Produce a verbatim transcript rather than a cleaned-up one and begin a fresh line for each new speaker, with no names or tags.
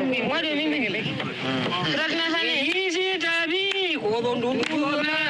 mwali mimi ngebe. Tratna sana hizi tabi ko bondungu na